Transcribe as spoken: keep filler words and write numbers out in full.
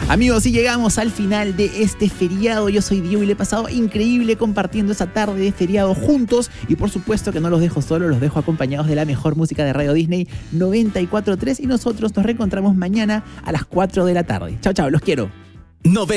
Amigos, y llegamos al final de este feriado. Yo soy Diego y le he pasado increíble compartiendo esa tarde de feriado juntos. Y por supuesto que no los dejo solos, los dejo acompañados de la mejor música de Radio Disney noventa y cuatro punto tres. Y nosotros nos reencontramos mañana a las cuatro de la tarde. Chao, chao, los quiero.